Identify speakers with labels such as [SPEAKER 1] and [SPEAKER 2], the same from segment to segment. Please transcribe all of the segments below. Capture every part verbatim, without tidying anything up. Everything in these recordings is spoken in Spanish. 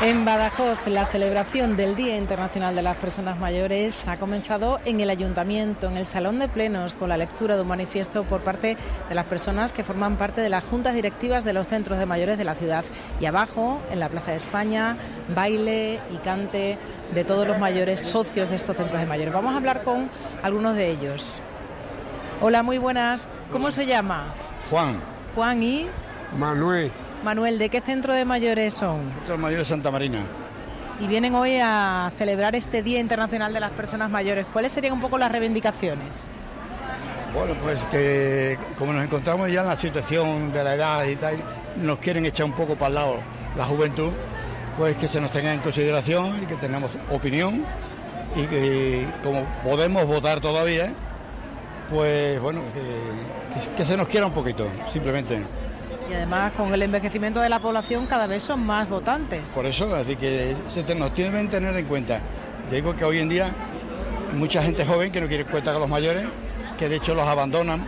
[SPEAKER 1] En Badajoz, la celebración del Día Internacional de las Personas Mayores ha comenzado en el Ayuntamiento, en el Salón de Plenos, con la lectura de un manifiesto por parte de las personas que forman parte de las juntas directivas de los centros de mayores de la ciudad. Y abajo, en la Plaza de España, baile y cante de todos los mayores socios de estos centros de mayores. Vamos a hablar con algunos de ellos. Hola, muy buenas. ¿Cómo se llama?
[SPEAKER 2] Juan.
[SPEAKER 1] Juan y...
[SPEAKER 2] Manuel.
[SPEAKER 1] Manuel, ¿de qué centro de mayores son?
[SPEAKER 2] Centro de Mayores Santa Marina.
[SPEAKER 1] Y vienen hoy a celebrar este Día Internacional de las Personas Mayores. ¿Cuáles serían un poco las reivindicaciones?
[SPEAKER 2] Bueno, pues que como nos encontramos ya en la situación de la edad y tal, nos quieren echar un poco para el lado la juventud, pues que se nos tenga en consideración y que tengamos opinión y que como podemos votar todavía, pues bueno, que, que se nos quiera un poquito, simplemente.
[SPEAKER 1] Y además, con el envejecimiento de la población, cada vez son más votantes.
[SPEAKER 2] Por eso, así que se te, nos tienen que tener en cuenta. Digo que hoy en día mucha gente joven que no quiere cuenta con los mayores, que de hecho los abandonan.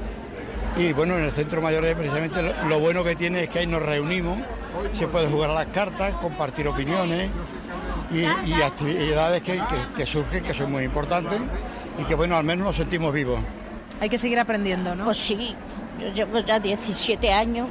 [SPEAKER 2] Y bueno, en el centro de mayores precisamente lo, lo bueno que tiene es que ahí nos reunimos, se puede jugar a las cartas, compartir opiniones y, y actividades que, que, que surgen, que son muy importantes y que bueno, al menos nos sentimos vivos.
[SPEAKER 1] Hay que seguir aprendiendo, ¿no?
[SPEAKER 3] Pues sí. Yo llevo ya diecisiete años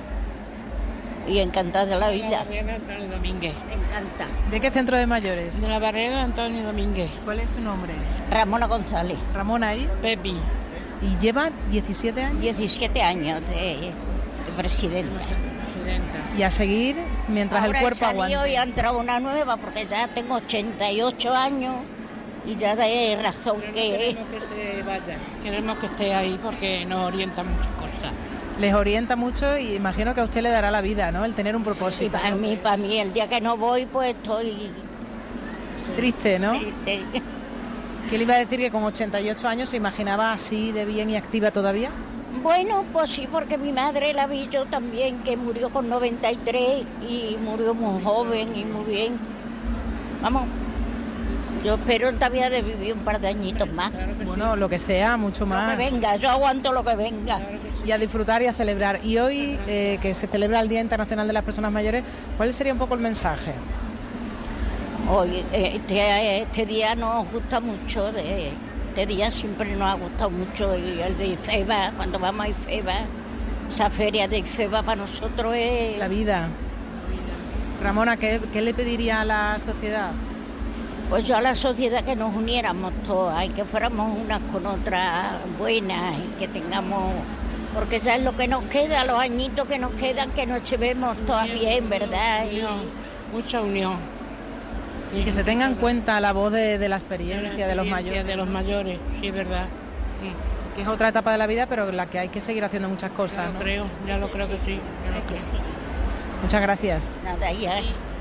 [SPEAKER 3] y encantada de la vida.
[SPEAKER 4] De la barriada de Antonio Domínguez.
[SPEAKER 3] Me encanta.
[SPEAKER 1] ¿De qué centro de mayores?
[SPEAKER 4] De la barriada de Antonio Domínguez.
[SPEAKER 1] ¿Cuál es su nombre?
[SPEAKER 3] Ramona González.
[SPEAKER 1] Ramona ahí.
[SPEAKER 4] Pepi.
[SPEAKER 1] ¿Y lleva diecisiete años?
[SPEAKER 3] diecisiete años de, de presidenta.
[SPEAKER 4] Presidenta.
[SPEAKER 1] Y a seguir mientras
[SPEAKER 3] Ahora
[SPEAKER 1] el cuerpo
[SPEAKER 3] he salido
[SPEAKER 1] aguante.
[SPEAKER 3] y ha entrado una nueva porque ya tengo ochenta y ocho años y ya de razón
[SPEAKER 4] Pero no
[SPEAKER 3] que
[SPEAKER 4] queremos que se vaya. Queremos que esté ahí porque nos orienta muchas cosas.
[SPEAKER 1] Les orienta mucho y imagino que a usted le dará la vida, ¿no? El tener un
[SPEAKER 3] y
[SPEAKER 1] propósito.
[SPEAKER 3] para mí, para mí, el día que no voy, pues estoy
[SPEAKER 1] Triste, ¿no?
[SPEAKER 3] triste.
[SPEAKER 1] ¿Qué le iba a decir? Que con ochenta y ocho años se imaginaba así de bien y activa todavía.
[SPEAKER 3] Bueno, pues sí, porque mi madre la vi yo también, que murió con noventa y tres y murió muy joven y muy bien. Vamos, yo espero todavía de vivir un par de añitos más.
[SPEAKER 4] Claro que
[SPEAKER 1] Bueno, lo que sea, mucho
[SPEAKER 3] Lo que
[SPEAKER 1] más.
[SPEAKER 3] venga, yo aguanto lo que venga.
[SPEAKER 4] sí. Claro que sí.
[SPEAKER 1] Y a disfrutar y a celebrar. Y hoy, eh, que se celebra el Día Internacional de las Personas Mayores, ¿cuál sería un poco el mensaje?
[SPEAKER 3] Hoy, eh, este, este día nos gusta mucho, de, este día siempre nos ha gustado mucho, y el de IFEBA, cuando vamos a IFEBA, esa feria de IFEBA para nosotros es...
[SPEAKER 1] La vida. Ramona, ¿qué, qué le pediría a la sociedad?
[SPEAKER 3] Pues yo a la sociedad que nos uniéramos todas y que fuéramos unas con otras buenas y que tengamos... Porque ya es lo que nos queda, los añitos que nos quedan, que nos llevemos todas bien, ¿verdad? Y,
[SPEAKER 4] Unión, mucha unión.
[SPEAKER 1] Y que se tenga en cuenta la voz de, de la experiencia
[SPEAKER 4] De la
[SPEAKER 1] de los
[SPEAKER 4] experiencia
[SPEAKER 1] mayores,
[SPEAKER 4] de los mayores, sí, es verdad. Sí.
[SPEAKER 1] que es otra etapa de la vida, pero en la que hay que seguir haciendo muchas
[SPEAKER 4] Ya
[SPEAKER 1] cosas,
[SPEAKER 4] lo
[SPEAKER 1] ¿no?
[SPEAKER 4] creo, ya lo creo que sí. Ya lo creo.
[SPEAKER 1] Muchas gracias.
[SPEAKER 3] nada, ya...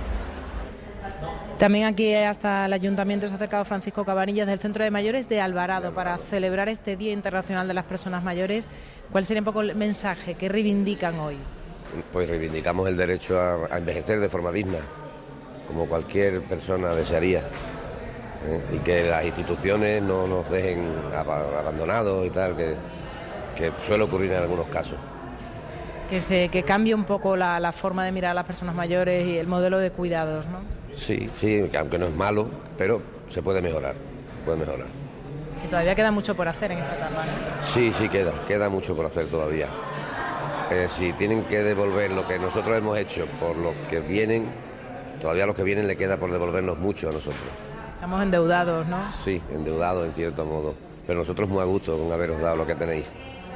[SPEAKER 1] También aquí hasta el Ayuntamiento se ha acercado Francisco Cabanillas del Centro de Mayores de Alvarado para celebrar este Día Internacional de las Personas Mayores. ¿Cuál sería un poco el mensaje que reivindican hoy?
[SPEAKER 5] Pues reivindicamos el derecho a, a envejecer de forma digna, como cualquier persona desearía, ¿eh? Y que las instituciones no nos dejen ab- abandonados y tal, que, que suele ocurrir en algunos casos.
[SPEAKER 1] Que, se, que cambie un poco la, la forma de mirar a las personas mayores y el modelo de cuidados, ¿no?
[SPEAKER 5] Sí, sí, que aunque no es malo, pero se puede mejorar, puede mejorar.
[SPEAKER 1] Que todavía queda mucho por hacer en esta etapa, ¿no?
[SPEAKER 5] Sí, sí, queda, queda mucho por hacer todavía. Eh, si tienen que devolver lo que nosotros hemos hecho por los que vienen, todavía a los que vienen le queda por devolvernos mucho a nosotros.
[SPEAKER 1] Estamos endeudados, ¿no?
[SPEAKER 5] Sí, endeudados en cierto modo, pero nosotros muy a gusto con haberos dado lo que tenéis.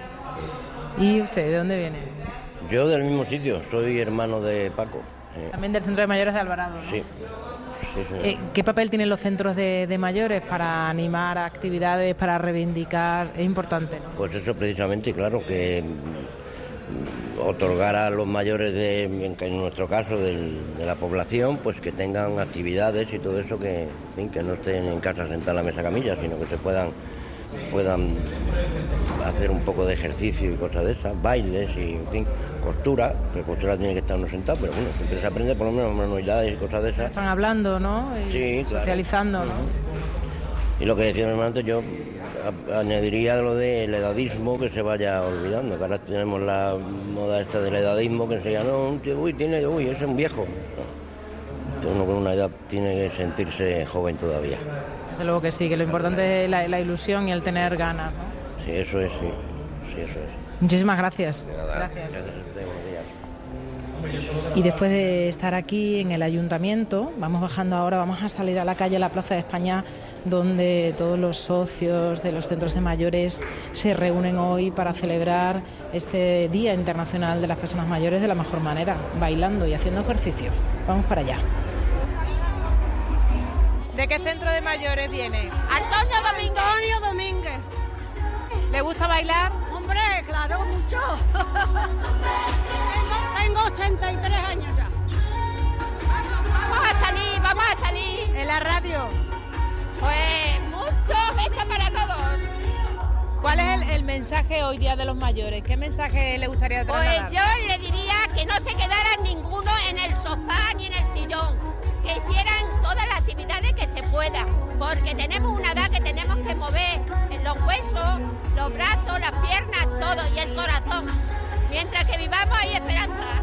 [SPEAKER 1] ¿Y usted de dónde viene?
[SPEAKER 6] Yo del mismo sitio, soy hermano de Paco. eh,
[SPEAKER 1] También del Centro de Mayores de Alvarado, ¿no?
[SPEAKER 6] sí, sí, sí.
[SPEAKER 1] Eh, ¿Qué papel tienen los centros de, de mayores para animar a actividades, para reivindicar? Es importante, ¿no?
[SPEAKER 6] Pues eso precisamente, claro, que mm, otorgar a los mayores, de, en, en nuestro caso, del- de la población, pues que tengan actividades y todo eso, que, en fin, que no estén en casa sentados en la mesa camilla, sino que se puedan puedan hacer un poco de ejercicio y cosas de esas, bailes y, en fin, costura, que costura tiene que estar uno sentado, pero bueno, siempre se aprende por lo menos manualidades y cosas de esas.
[SPEAKER 1] Están hablando, ¿no? Y
[SPEAKER 6] Sí, claro.
[SPEAKER 1] socializando, ¿no?
[SPEAKER 6] Y lo que decía mi hermano antes, yo a- añadiría lo del edadismo, que se vaya olvidando, que ahora tenemos la moda esta del edadismo, que enseña, no, un tío, uy, tiene, uy, ese es un viejo. No. uno con una edad tiene que sentirse joven todavía.
[SPEAKER 1] Desde luego que sí, que lo importante es la, la ilusión y el tener ganas, ¿no?
[SPEAKER 6] Sí, eso es, sí, sí, eso es.
[SPEAKER 1] Muchísimas gracias. Gracias.
[SPEAKER 6] Gracias.
[SPEAKER 1] Y después de estar aquí en el ayuntamiento, vamos bajando ahora, vamos a salir a la calle, a la Plaza de España, donde todos los socios de los centros de mayores se reúnen hoy para celebrar este Día Internacional de las Personas Mayores de la mejor manera, bailando y haciendo ejercicio. Vamos para allá. ¿De qué centro de mayores viene?
[SPEAKER 7] Antonio Domínguez. Antonio Domínguez.
[SPEAKER 1] ¿Le gusta bailar?
[SPEAKER 7] Hombre, claro, mucho. tengo, tengo ochenta y tres años ya.
[SPEAKER 8] Vamos a salir, vamos a salir.
[SPEAKER 1] ¿En la radio?
[SPEAKER 8] Pues muchos besos para todos.
[SPEAKER 1] ¿Cuál es el, el mensaje hoy día de los mayores? ¿Qué mensaje le gustaría trasladar?
[SPEAKER 8] Pues yo le diría que no se quedaran ninguno en el sofá ni en el sillón, que hicieran todas las actividades que se puedan, porque tenemos una edad que tenemos que mover en los huesos, los brazos, las piernas, todo, y el corazón. Mientras que vivamos hay esperanza.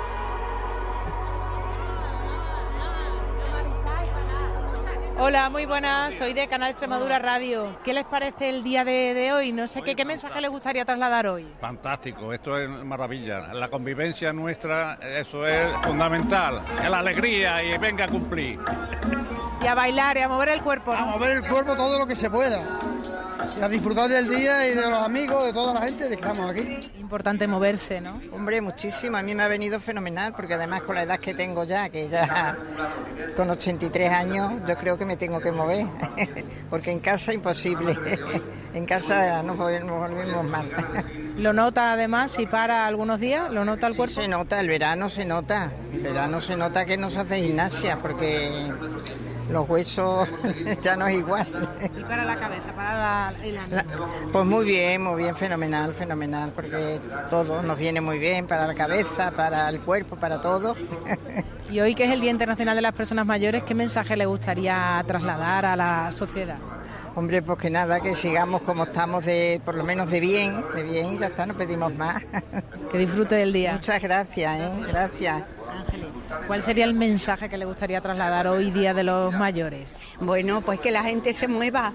[SPEAKER 1] Hola, muy buenas, soy de Canal Extremadura Radio. ¿Qué les parece el día de, de hoy? No sé qué, qué mensaje les gustaría trasladar hoy.
[SPEAKER 9] Fantástico, esto es maravilla. La convivencia nuestra, eso es fundamental. Es la alegría y venga a cumplir.
[SPEAKER 1] Y a bailar y a mover el cuerpo, ¿no?
[SPEAKER 10] A mover el cuerpo todo lo que se pueda. Y a disfrutar del día y de los amigos, de toda la gente que estamos aquí.
[SPEAKER 1] Importante moverse, ¿no?
[SPEAKER 11] Hombre, muchísimo. A mí me ha venido fenomenal, porque además con la edad que tengo ya, que ya con ochenta y tres años, yo creo que me tengo que mover. Porque en casa imposible. En casa nos volvemos mal.
[SPEAKER 1] ¿Lo nota además si para algunos días? ¿Lo nota el
[SPEAKER 11] Sí,
[SPEAKER 1] cuerpo?
[SPEAKER 11] se nota, el verano se nota. El verano se nota que no se hace gimnasia, porque los huesos ya no es igual.
[SPEAKER 1] Y para la cabeza, para la, el ánimo.
[SPEAKER 11] La, pues muy bien, muy bien, fenomenal, fenomenal, porque todo nos viene muy bien para la cabeza, para el cuerpo, para todo.
[SPEAKER 1] Y hoy que es el Día Internacional de las Personas Mayores, ¿qué mensaje le gustaría trasladar a la sociedad?
[SPEAKER 11] Hombre, pues que nada, que sigamos como estamos, de por lo menos de bien, de bien, y ya está, no pedimos más.
[SPEAKER 1] Que disfrute del día.
[SPEAKER 11] Muchas gracias, ¿eh? Gracias.
[SPEAKER 1] Ángeles, ¿cuál sería el mensaje que le gustaría trasladar hoy Día de los Mayores?
[SPEAKER 12] Bueno, pues que la gente se mueva,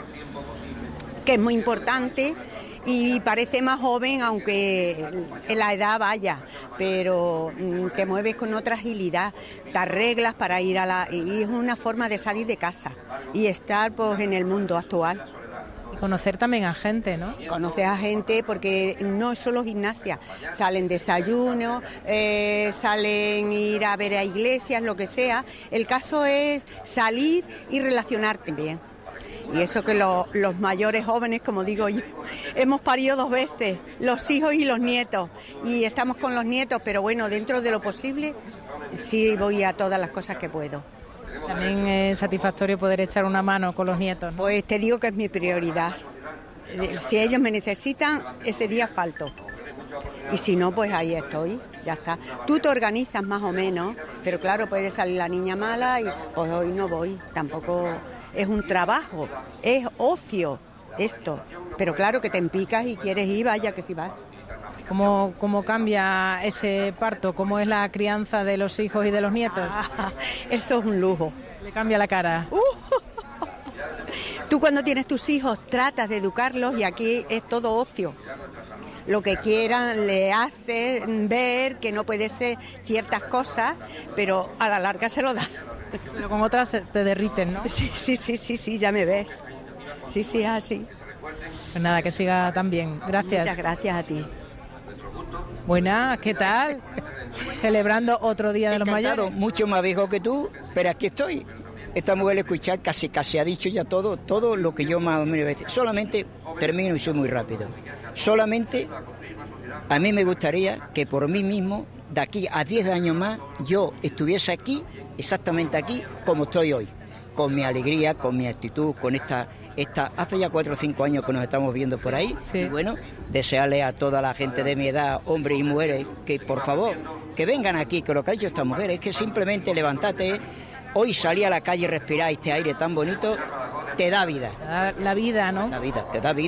[SPEAKER 12] que es muy importante, y parece más joven aunque en la edad vaya, pero te mueves con otra agilidad, te arreglas para ir a la... y es una forma de salir de casa y estar pues en el mundo actual.
[SPEAKER 1] Y conocer también a gente, ¿no?
[SPEAKER 12] Conocer a gente porque no es solo gimnasia, salen desayunos, eh, salen ir a ver a iglesias, lo que sea. El caso es salir y relacionarte bien. Y eso que lo, los mayores jóvenes, como digo yo, hemos parido dos veces, los hijos y los nietos, y estamos con los nietos, pero bueno, dentro de lo posible, sí voy a todas las cosas que puedo.
[SPEAKER 1] También es satisfactorio poder echar una mano con los nietos, ¿no?
[SPEAKER 12] Pues te digo que es mi prioridad. Si ellos me necesitan, ese día falto. Y si no, pues ahí estoy, ya está. Tú te organizas más o menos, pero claro, puede salir la niña mala y pues hoy no voy, tampoco... Es un trabajo, es ocio esto, pero claro que te empicas y quieres ir, vaya que sí vas.
[SPEAKER 1] ¿Cómo, ¿Cómo cambia ese parto? ¿Cómo es la crianza de los hijos y de los nietos?
[SPEAKER 12] Ah, eso es un lujo.
[SPEAKER 1] ¿Le cambia la cara?
[SPEAKER 12] Uh, Tú cuando tienes tus hijos tratas de educarlos y aquí es todo ocio. Lo que quieran le haces ver que no puede ser ciertas cosas, pero a la larga se lo da.
[SPEAKER 1] Pero con otras te derriten, ¿no?
[SPEAKER 12] Sí, sí, sí, sí, sí, ya me ves. Sí, sí, así.
[SPEAKER 1] Pues nada, que siga tan bien. Gracias.
[SPEAKER 12] Muchas gracias a ti.
[SPEAKER 1] Buenas, ¿qué tal? Celebrando otro Día de los Mayores.
[SPEAKER 13] Mucho más viejo que tú, pero aquí estoy. Esta mujer escuchar casi casi ha dicho ya todo, todo lo que yo más o menos decir. Solamente termino y soy muy rápido. Solamente a mí me gustaría que por mí mismo, de aquí a diez años más, yo estuviese aquí, exactamente aquí, como estoy hoy, con mi alegría, con mi actitud, con esta, esta hace ya cuatro o cinco años que nos estamos viendo por ahí, sí. Y bueno, desearle a toda la gente de mi edad, hombres y mujeres, que por favor, que vengan aquí, que lo que ha dicho esta mujer es que simplemente levántate, hoy salir a la calle y respirar este aire tan bonito, te da vida.
[SPEAKER 1] La, la vida, ¿no?
[SPEAKER 13] La vida, te da vida.